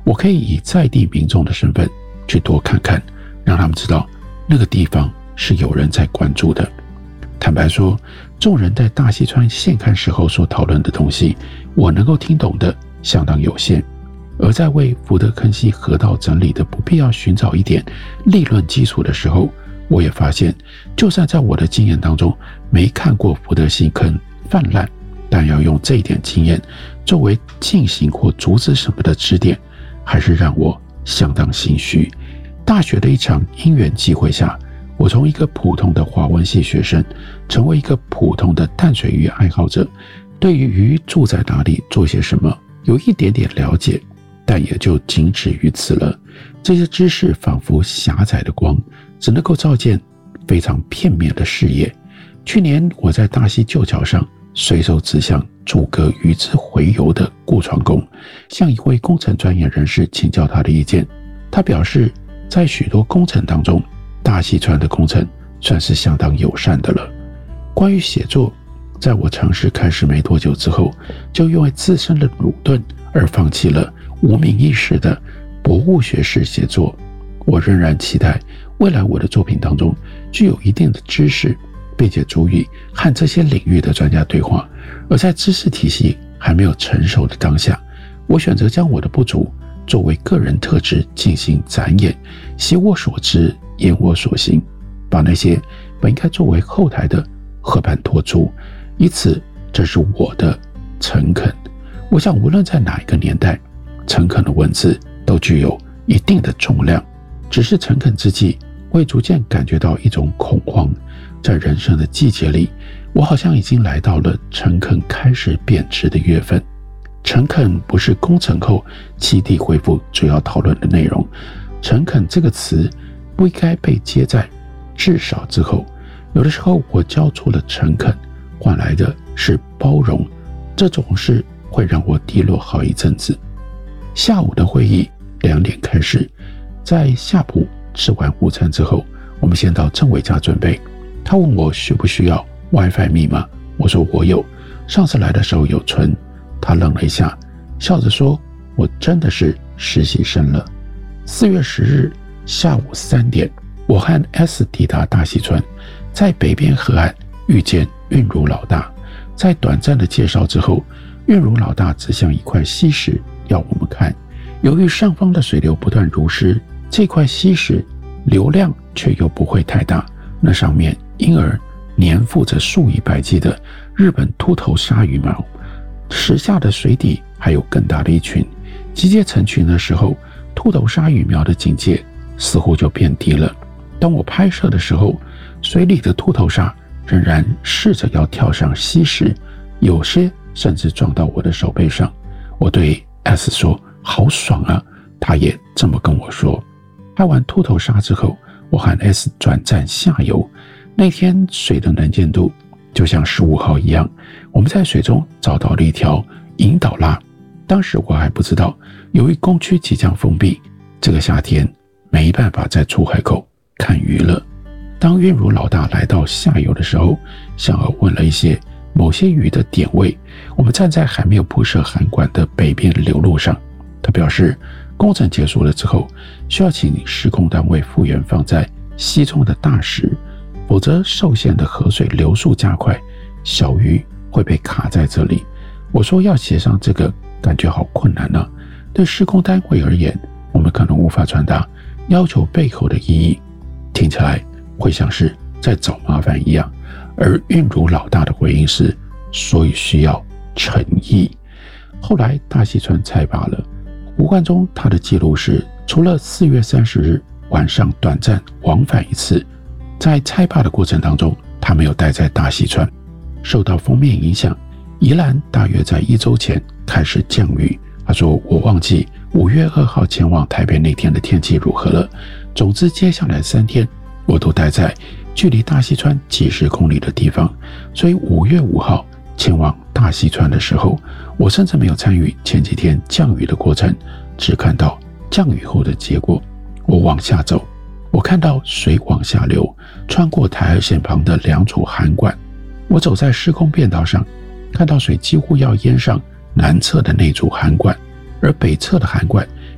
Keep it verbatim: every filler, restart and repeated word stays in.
我可以以在地民众的身份去多看看，让他们知道那个地方是有人在关注的。坦白说，众人在大溪川现勘时候所讨论的东西，我能够听懂的相当有限。而在为福德坑溪河道整理的不必要寻找一点理论基础的时候，我也发现，就算在我的经验当中没看过福德溪坑泛滥，但要用这一点经验作为进行或阻止什么的指点，还是让我相当心虚。大学的一场因缘际会下，我从一个普通的华文系学生成为一个普通的淡水鱼爱好者，对于鱼住在哪里做些什么有一点点了解，但也就仅止于此了。这些知识仿佛狭窄的光，只能够照见非常片面的视野。去年我在大溪旧桥上随手指向阻隔鱼之回游的固船工，向一位工程专业人士请教他的意见。他表示，在许多工程当中，大溪川的工程算是相当友善的了。关于写作，在我尝试开始没多久之后，就因为自身的鲁钝而放弃了无名意识的博物学式写作。我仍然期待未来我的作品当中具有一定的知识，并且足以和这些领域的专家对话。而在知识体系还没有成熟的当下，我选择将我的不足作为个人特质进行展演，习我所知，言我所行，把那些本应该作为后台的和盘托出，以此这是我的诚恳。我想无论在哪一个年代，诚恳的文字都具有一定的重量，只是诚恳之际会逐渐感觉到一种恐慌。在人生的季节里，我好像已经来到了诚恳开始贬值的月份。诚恳不是工程后基地恢复主要讨论的内容，诚恳这个词不应该被接在至少之后。有的时候我交出了诚恳，换来的是包容，这种事会让我低落好一阵子。下午的会议两点开始，在下午吃完午餐之后，我们先到政委家准备。他问我需不需要 WiFi 密码，我说我有，上次来的时候有存。他愣了一下，笑着说，我真的是实习生了。四月十日下午三点，我和 S 抵达大溪川，在北边河岸遇见韵如老大。在短暂的介绍之后，韵如老大指向一块溪石要我们看。由于上方的水流不断如湿，这块溪石流量却又不会太大，那上面因而粘附着数以百计的日本秃头鲨鱼苗。石下的水底还有更大的一群，集结成群的时候，秃头鲨鱼苗的警戒似乎就变低了。当我拍摄的时候，水里的秃头鲨仍然试着要跳上溪石，有些甚至撞到我的手背上。我对 S 说，好爽啊，他也这么跟我说。拍完秃头鲨之后，我和 S 转战下游。那天水的能见度就像十五号一样，我们在水中找到了一条引导拉。当时我还不知道，由于工区即将封闭，这个夏天没办法在出海口看鱼了。当韵如老大来到下游的时候，向我问了一些某些鱼的点位。我们站在还没有铺设涵管的北边流路上，他表示工程结束了之后，需要请施工单位复原放在溪中的大石，否则受限的河水流速加快，小鱼会被卡在这里。我说要协商这个感觉好困难啊，对施工单位而言，我们可能无法传达要求背后的意义，听起来会像是在找麻烦一样。而韵如老大的回应是，所以需要诚意。后来大溪川拆罢了，胡冠中他的记录是，除了四月三十日晚上短暂往返一次，在拆罢的过程当中，他没有待在大溪川。受到封面影响，宜兰大约在一周前开始降雨。他说，我忘记五月二号前往台北那天的天气如何了。总之接下来三天我都待在距离大溪川几十公里的地方，所以五月五号前往大溪川的时候，我甚至没有参与前几天降雨的过程，只看到降雨后的结果。我往下走，我看到水往下流，穿过台二线旁的两处涵管。我走在施工便道上，看到水几乎要淹上南侧的那组涵管，而北侧的涵管